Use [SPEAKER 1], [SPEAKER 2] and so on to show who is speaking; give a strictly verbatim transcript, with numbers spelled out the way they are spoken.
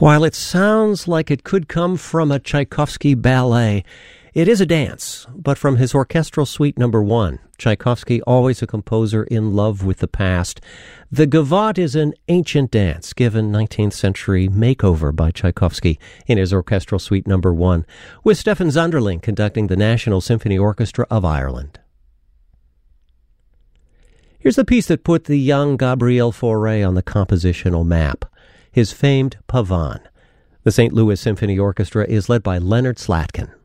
[SPEAKER 1] While it sounds like it could come from a Tchaikovsky ballet, it is a dance, but from his orchestral suite number one. Tchaikovsky, always a composer in love with the past. The Gavotte is an ancient dance given nineteenth century makeover by Tchaikovsky in his orchestral suite number one, with Stefan Zunderling conducting the National Symphony Orchestra of Ireland. Here's the piece that put the young Gabriel Fauré on the compositional map, his famed Pavane. The Saint Louis Symphony Orchestra is led by Leonard Slatkin.